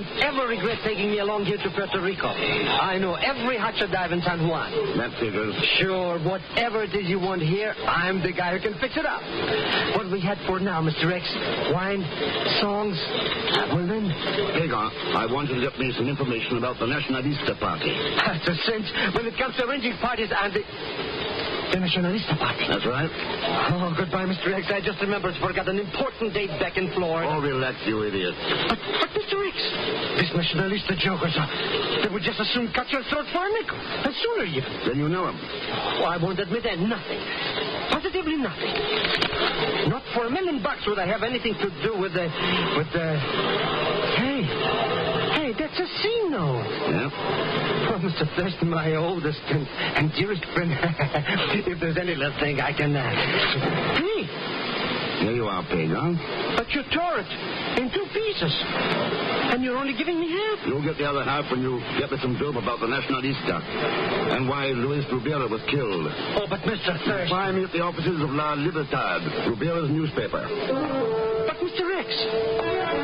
won't ever regret taking me along here to Puerto Rico. I know every hacha dive in San Juan. That figures. Sure, whatever it is you want here, I'm the guy who can fix it up. What we had for now, Mr. X? Wine? Songs? Well then... Hagar, I want you to get me some information about the Nacionalista Party. That's a cinch. When it comes to arranging parties and the Nacionalista Party. That's right. Oh, goodbye, Mr. X. I just remembered to forget an important date back in Florida. Oh, relax, you idiot. But Mr. X, these Nacionalista jokers, they would just as soon cut your throat for a nickel. And sooner even. Then you know him. Oh, I won't admit that. Nothing. Positively nothing. Not for $1 million would I have anything to do with the... Hey, that's a C-no. Yeah? Oh, Mr. Thurston, my oldest and dearest friend. If there's any little thing I can... Hey! Here you are, Hagar. But you tore it in 2 pieces. And you're only giving me half. You'll get the other half when you get me some dope about the Nacionalista and why Luis Rubera was killed. Oh, but Mr. Thurston... Find me at the offices of La Libertad, Rubera's newspaper. But Mr. X...